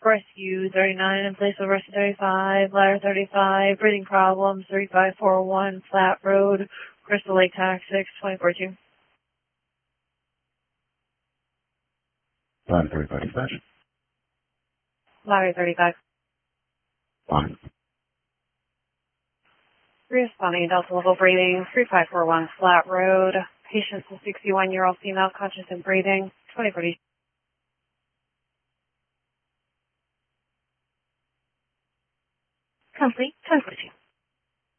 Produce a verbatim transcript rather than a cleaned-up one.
Rescue thirty-nine in place of rescue thirty-five, ladder thirty-five, breathing problems, three five four one, Flat Road, Crystal Lake Tax six, twenty-four two. Ladder thirty-five dispatch. Ladder thirty-five. Fine. Responding Delta level breathing, three five four one, Flat Road, patient is sixty-one-year-old female, conscious and breathing, twenty-four two. Complete, twenty-four two.